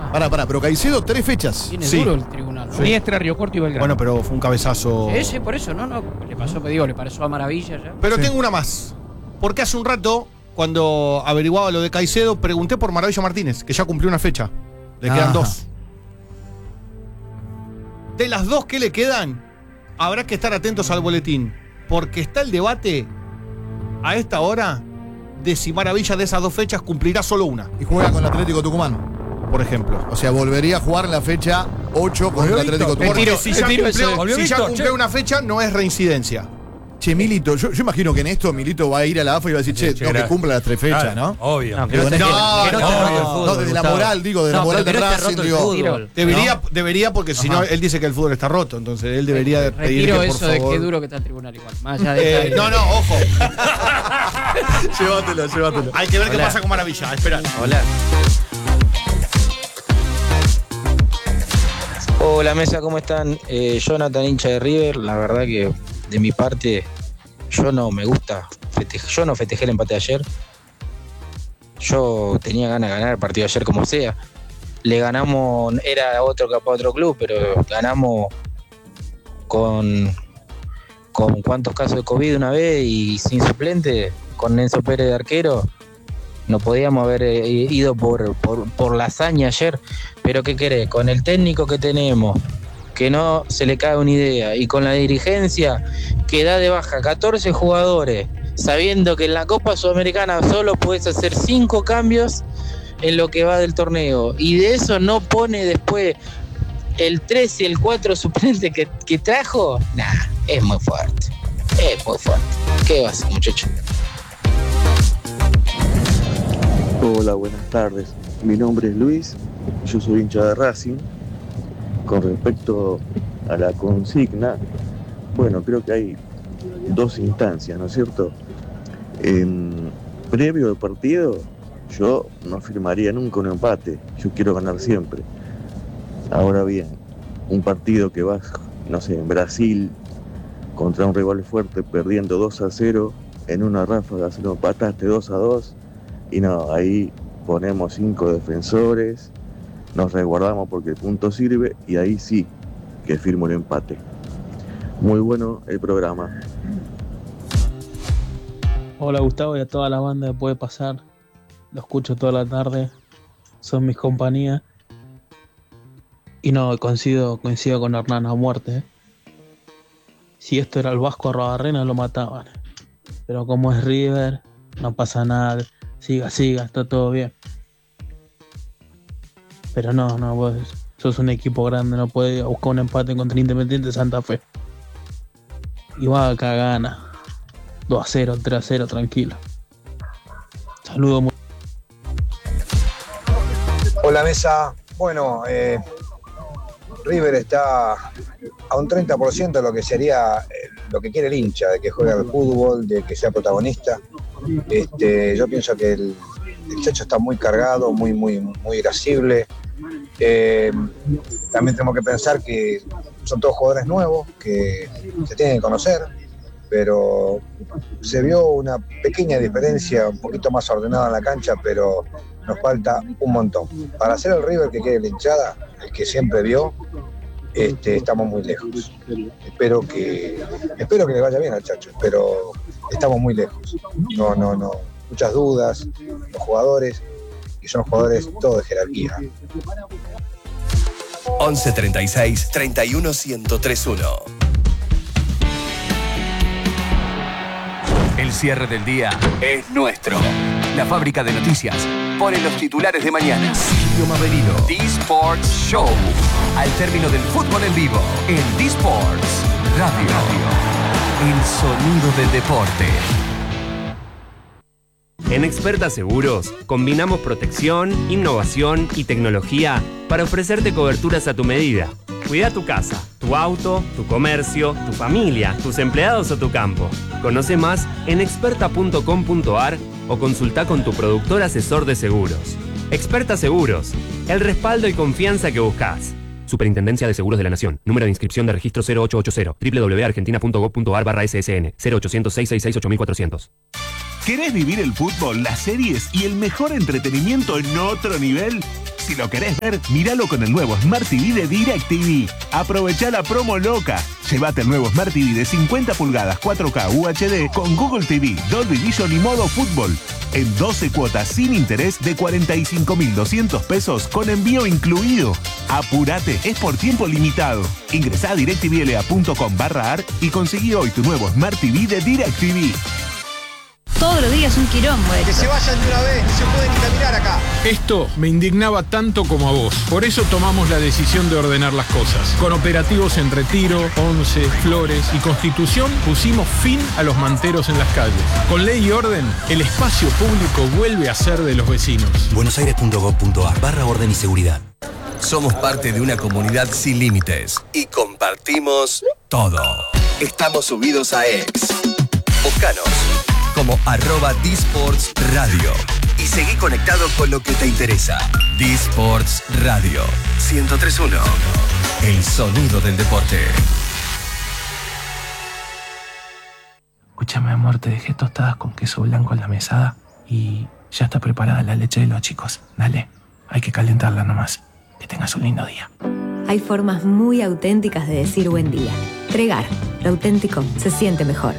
Pará, pero Caicedo 3 fechas. Tiene duro el tribunal, ¿no? Riestra, Río Cuarto y Belgrano. Bueno, pero fue un cabezazo. Sí, por eso, no. Le pasó a Maravilla ya. Pero tengo una más. Porque hace un rato, cuando averiguaba lo de Caicedo, pregunté por Maravilla Martínez, que ya cumplió una fecha. Le quedan 2. De las 2 que le quedan, habrá que estar atentos al boletín. Porque está el debate a esta hora de si Maravilla de esas 2 fechas cumplirá solo una. Y juega con el Atlético Tucumán, por ejemplo. O sea, volvería a jugar en la fecha 8 con el Atlético Tucumán. Porque si ya cumplió una fecha, no es reincidencia. Che, Milito, yo imagino que en esto Milito va a ir a la AFA y va a decir, tengo que cumpla las 3 fechas, ¿no? Obvio. No, desde la moral, de la moral de Racing, Debería porque si no, él dice que el fútbol está roto, entonces él debería pedir que, por eso favor. de qué duro que está el tribunal igual. Más allá de ojo. Llévatelo. Hay que ver qué pasa con Maravilla, espera. Hola. Hola mesa, ¿cómo están? Jonathan, hincha de River. La verdad que de mi parte yo no me gusta yo no festejé el empate de ayer. Yo tenía ganas de ganar el partido de ayer como sea. Le ganamos, era otro club, pero ganamos con cuántos casos de COVID una vez y sin suplente, con Enzo Pérez de arquero. No podíamos haber ido por la hazaña ayer, pero ¿qué querés? Con el técnico que tenemos, que no se le cae una idea, y con la dirigencia que da de baja 14 jugadores, sabiendo que en la Copa Sudamericana solo puedes hacer 5 cambios en lo que va del torneo, y de eso no pone después el 3 y el 4 suplente que trajo, es muy fuerte. ¿Qué va a hacer, muchacho? Hola, buenas tardes. Mi nombre es Luis, yo soy hincha de Racing. Con respecto a la consigna, bueno, creo que hay 2 instancias, ¿no es cierto? Previo al partido, yo no firmaría nunca un empate, yo quiero ganar siempre. Ahora bien, un partido que vas, no sé, en Brasil, contra un rival fuerte, perdiendo 2-0, en una ráfaga se lo empataste 2-2, y no, ahí ponemos 5 defensores, nos resguardamos porque el punto sirve, y ahí sí que firmo el empate. Muy bueno el programa. Hola Gustavo y a toda la banda que puede pasar. Lo escucho toda la tarde. Son mis compañías. Y no, coincido con Hernán a muerte. Si esto era el Vasco Arrobarrena lo mataban. Pero como es River, no pasa nada. Siga, está todo bien. Pero no, vos sos un equipo grande, no podés buscar un empate contra Independiente Santa Fe. Y va acá gana. 2-0, 3-0, tranquilo. Saludos. Hola mesa. Bueno, River está a un 30% de lo que sería lo que quiere el hincha, de que juegue al fútbol, de que sea protagonista. Yo pienso que el Chacho está muy cargado, muy irascible. También tenemos que pensar que son todos jugadores nuevos que se tienen que conocer, pero se vio una pequeña diferencia, un poquito más ordenada en la cancha, pero nos falta un montón. Para ser el River que quiere la hinchada, el que siempre vio, estamos muy lejos. Espero que le vaya bien al Chacho, pero estamos muy lejos. No, muchas dudas, los jugadores, y son jugadores todos de jerarquía. 11 36 31 1031. El cierre del día es nuestro. La fábrica de noticias pone los titulares de mañana. Silvio Maverino. D-Sports Show. Al término del fútbol en vivo. En D-Sports Radio. El sonido del deporte. En Experta Seguros, combinamos protección, innovación y tecnología para ofrecerte coberturas a tu medida. Cuida tu casa, tu auto, tu comercio, tu familia, tus empleados o tu campo. Conoce más en experta.com.ar o consulta con tu productor asesor de seguros. Experta Seguros, el respaldo y confianza que buscas. Superintendencia de Seguros de la Nación. Número de inscripción de registro 0880 www.argentina.gov.ar/ssn 0800 666 8400. ¿Querés vivir el fútbol, las series y el mejor entretenimiento en otro nivel? Si lo querés ver, míralo con el nuevo Smart TV de DirecTV. Aprovechá la promo loca. Llévate el nuevo Smart TV de 50 pulgadas 4K UHD con Google TV, Dolby Vision y modo fútbol. En 12 cuotas sin interés de 45.200 pesos con envío incluido. Apurate, es por tiempo limitado. Ingresá a directvla.com/ar y conseguí hoy tu nuevo Smart TV de DirecTV. Todos los días un quilombo. Que se vayan de una vez, no se pueden caminar acá. Esto me indignaba tanto como a vos. Por eso tomamos la decisión de ordenar las cosas. Con operativos en Retiro, Once, Flores y Constitución pusimos fin a los manteros en las calles. Con ley y orden, el espacio público vuelve a ser de los vecinos. buenosaires.gov.ar/orden y seguridad. Somos parte de una comunidad sin límites y compartimos todo. Estamos subidos a X. Búscanos como @DSports Radio y seguí conectado con lo que te interesa. DSports Radio 103.1. El sonido del deporte. Escúchame, amor, te dejé tostadas con queso blanco en la mesada y ya está preparada la leche de los chicos. Dale, hay que calentarla nomás. Que tengas un lindo día. Hay formas muy auténticas de decir buen día. Tregar, lo auténtico se siente mejor.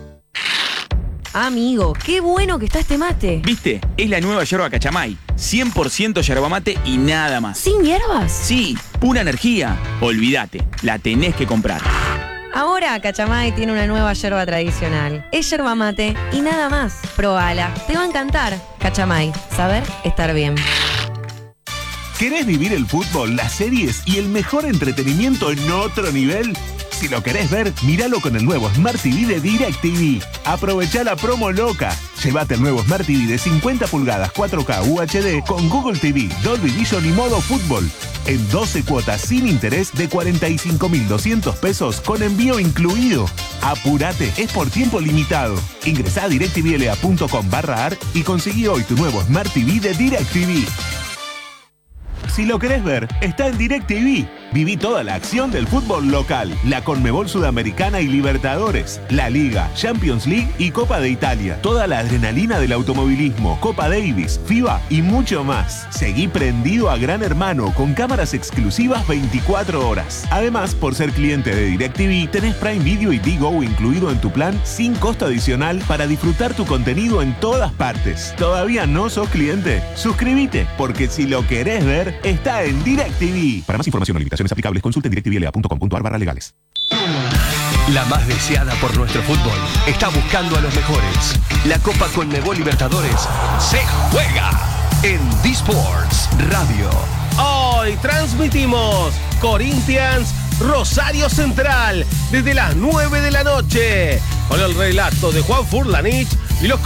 Amigo, qué bueno que está este mate. ¿Viste? Es la nueva yerba Cachamay. 100% yerba mate y nada más. ¿Sin hierbas? Sí, pura energía. Olvídate, la tenés que comprar. Ahora Cachamay tiene una nueva yerba tradicional. Es yerba mate y nada más. Probala, te va a encantar. Cachamay, saber estar bien. ¿Querés vivir el fútbol, las series y el mejor entretenimiento en otro nivel? Si lo querés ver, míralo con el nuevo Smart TV de DirecTV. Aprovechá la promo loca. Llévate el nuevo Smart TV de 50 pulgadas 4K UHD con Google TV, Dolby Vision y modo fútbol. En 12 cuotas sin interés de 45.200 pesos con envío incluido. Apurate, es por tiempo limitado. Ingresá a directvla.com/ar y conseguí hoy tu nuevo Smart TV de DirecTV. Si lo querés ver, está en DirecTV. Viví toda la acción del fútbol local, la Conmebol Sudamericana y Libertadores, la Liga, Champions League y Copa de Italia. Toda la adrenalina del automovilismo, Copa Davis, FIBA y mucho más. Seguí prendido a Gran Hermano con cámaras exclusivas 24 horas. Además, por ser cliente de DirecTV, tenés Prime Video y Digo incluido en tu plan sin costo adicional para disfrutar tu contenido en todas partes. ¿Todavía no sos cliente? Suscríbete, porque si lo querés ver, está en DirecTV. Para más información o limitaciones aplicables, consulten directvla.com.ar/legales. La más deseada por nuestro fútbol está buscando a los mejores. La Copa Conmebol Libertadores se juega en DSports Radio. Hoy transmitimos Corinthians Rosario Central desde las 9 de la noche con el relato de Juan Furlanich y los